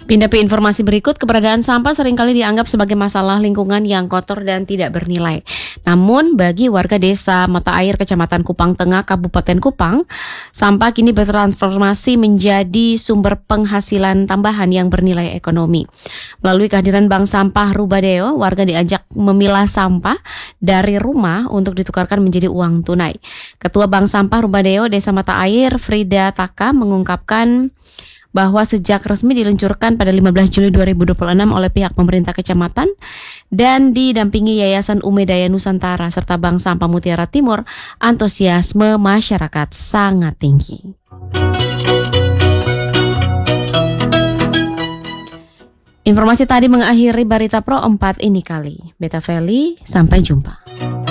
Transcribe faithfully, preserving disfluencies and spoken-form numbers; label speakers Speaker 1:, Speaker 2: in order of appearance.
Speaker 1: Pindah ke informasi berikut, keberadaan sampah seringkali dianggap sebagai masalah lingkungan yang kotor dan tidak bernilai. Namun, bagi warga desa Mata Air, Kecamatan Kupang Tengah, Kabupaten Kupang, sampah kini bertransformasi menjadi sumber penghasilan tambahan yang bernilai ekonomi. Melalui kehadiran Bank Sampah Rubadeo, warga diajak memilah sampah dari rumah untuk ditukarkan menjadi uang tunai. Ketua Bank Sampah Rubadeo Desa Mata Air, Frida Taka, mengungkapkan bahwa sejak resmi diluncurkan pada lima belas Juli dua ribu dua puluh enam oleh pihak pemerintah kecamatan dan didampingi Yayasan Umedaya Nusantara serta Bank Sampah Mutiara Timur, antusiasme masyarakat sangat tinggi. Informasi tadi mengakhiri Barita Pro empat ini kali. Beta Feli, sampai jumpa.